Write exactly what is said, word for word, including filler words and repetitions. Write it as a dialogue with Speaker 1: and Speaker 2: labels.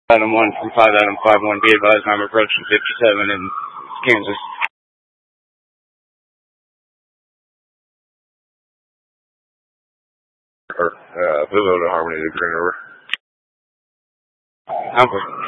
Speaker 1: Item one from five item five one, be advised I'm approaching fifty-seven in Kansas. Or, uh, Hulu to Harmony to Green River. Alpha.